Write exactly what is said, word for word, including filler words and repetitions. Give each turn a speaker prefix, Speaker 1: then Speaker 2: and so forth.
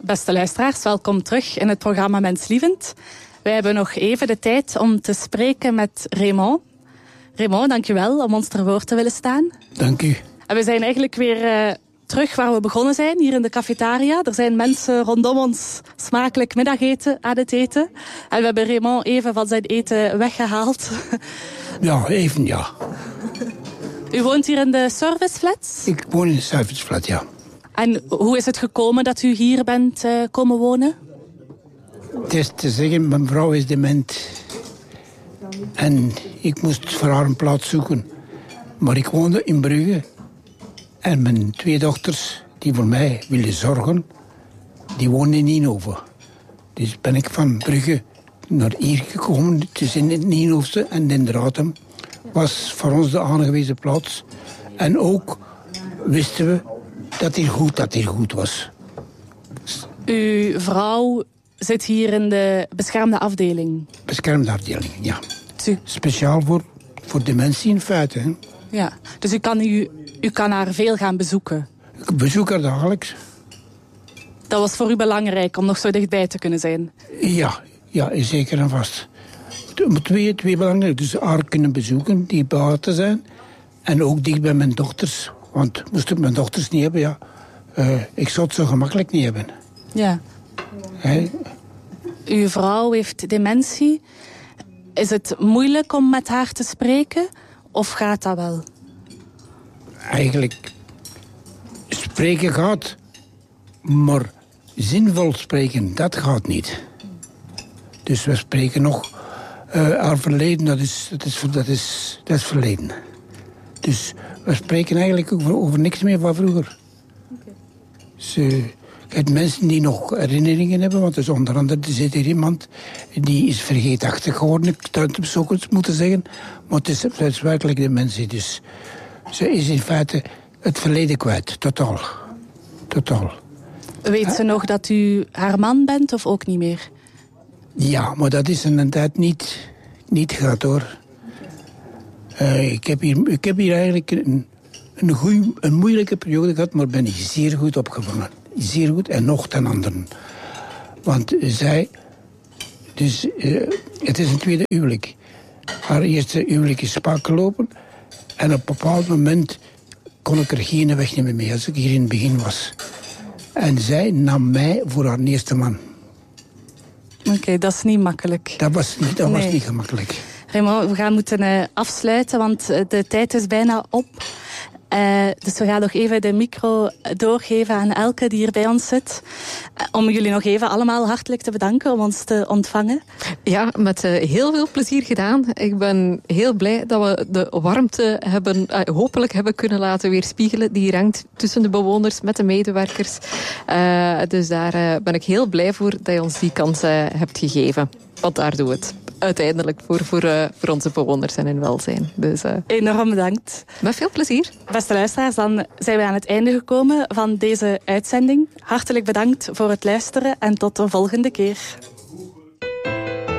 Speaker 1: Beste luisteraars, welkom terug in het programma Menslievend. Wij hebben nog even de tijd om te spreken met Raymond. Raymond, dankjewel om ons ter woord te willen staan.
Speaker 2: Dank u.
Speaker 1: En we zijn eigenlijk weer uh, terug waar we begonnen zijn, hier in de cafetaria. Er zijn mensen rondom ons smakelijk middageten aan het eten. En we hebben Raymond even van zijn eten weggehaald.
Speaker 2: Ja, even ja.
Speaker 1: U woont hier in de serviceflats?
Speaker 2: Ik woon in de serviceflat, ja.
Speaker 1: En hoe is het gekomen dat u hier bent uh, komen wonen?
Speaker 2: Het is te zeggen, mijn vrouw is dement. En ik moest voor haar een plaats zoeken. Maar ik woonde in Brugge. En mijn twee dochters, die voor mij wilden zorgen, die woonden in Nienhoven. Dus ben ik van Brugge naar hier gekomen. Het is in het Nienhoofse en Dendratum. Was voor ons de aangewezen plaats. En ook wisten we dat hier goed, dat hier goed was.
Speaker 1: Uw vrouw zit hier in de beschermde afdeling?
Speaker 2: Beschermde afdeling, ja.
Speaker 1: U...
Speaker 2: Speciaal voor, voor dementie in feite. Hè.
Speaker 1: Ja, dus u kan, u, u kan haar veel gaan bezoeken?
Speaker 2: Ik bezoek haar dagelijks.
Speaker 1: Dat was voor u belangrijk om nog zo dichtbij te kunnen zijn?
Speaker 2: Ja, ja, zeker en vast. Twee, twee belangrijk. Dus haar kunnen bezoeken, die buiten zijn. En ook dicht bij mijn dochters. Want moest ik mijn dochters niet hebben, ja. Uh, ik zou het zo gemakkelijk niet hebben.
Speaker 1: Ja.
Speaker 2: Hey.
Speaker 1: Uw vrouw heeft dementie. Is het moeilijk om met haar te spreken? Of gaat dat wel?
Speaker 2: Eigenlijk, spreken gaat. Maar zinvol spreken, dat gaat niet. Dus we spreken nog. Uh, haar verleden, dat is, dat, is, dat, is, dat is verleden. Dus we spreken eigenlijk over, over niks meer van vroeger. Okay. Dus, uh, ik heb mensen die nog herinneringen hebben, want er is onder andere er zit hier iemand die is vergeetachtig geworden, ik zou het zo moeten zeggen. Maar het is, het is werkelijk de mensen. Dus ze is in feite het verleden kwijt, totaal. Totaal.
Speaker 1: Weet ze nog dat u haar man bent of ook niet meer?
Speaker 2: Ja, maar dat is in een tijd niet, niet gehad hoor. Uh, ik, heb hier, ik heb hier eigenlijk een, een, goeie, een moeilijke periode gehad, maar ben ik zeer goed opgevangen. Zeer goed en nog ten anderen. Want zij, dus uh, het is een tweede huwelijk. Haar eerste huwelijk is spaak gelopen en op een bepaald moment kon ik er geen weg meer mee als ik hier in het begin was. En zij nam mij voor haar eerste man.
Speaker 1: Oké, okay, dat is niet makkelijk.
Speaker 2: Dat was niet, dat
Speaker 1: nee.
Speaker 2: was niet gemakkelijk.
Speaker 1: Raymond, we gaan moeten uh, afsluiten, want de tijd is bijna op. Uh, dus we gaan nog even de micro doorgeven aan Elke die hier bij ons zit. Uh, om jullie nog even allemaal hartelijk te bedanken om ons te ontvangen.
Speaker 3: Ja, met uh, heel veel plezier gedaan. Ik ben heel blij dat we de warmte hebben, uh, hopelijk hebben kunnen laten weerspiegelen. Die hier hangt tussen de bewoners met de medewerkers. Uh, dus daar uh, ben ik heel blij voor dat je ons die kans uh, hebt gegeven. Want daar doen we het. Uiteindelijk voor, voor, uh, voor onze bewoners en hun welzijn. Dus, uh,
Speaker 1: enorm bedankt.
Speaker 3: Met veel plezier.
Speaker 1: Beste luisteraars, dan zijn we aan het einde gekomen van deze uitzending. Hartelijk bedankt voor het luisteren en tot de volgende keer.